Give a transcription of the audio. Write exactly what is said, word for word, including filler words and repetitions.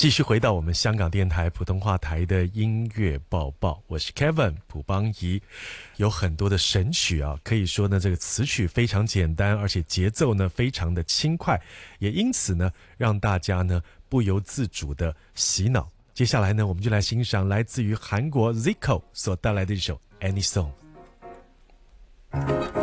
继续回到我们香港电台普通话台的音乐报报，我是 Kevin 卜邦仪。有很多的神曲啊，可以说呢这个词曲非常简单，而且节奏呢非常的轻快，也因此呢让大家呢不由自主的洗脑。接下来呢我们就来欣赏来自于韩国 Zico 所带来的一首 Any Song。